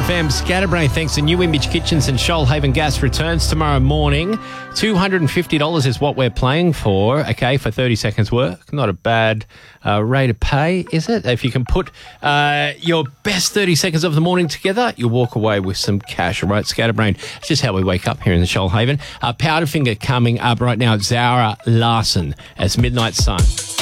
FM. Scatterbrain thanks to New Image Kitchens and Shoalhaven Gas returns tomorrow morning. $250 is what we're playing for, okay, for 30 seconds work. Not a bad rate of pay, is it? If you can put your best 30 seconds of the morning together, you'll walk away with some cash, all right? Scatterbrain, it's just how we wake up here in the Shoalhaven. Powderfinger coming up right now. Zara Larson as Midnight Sun.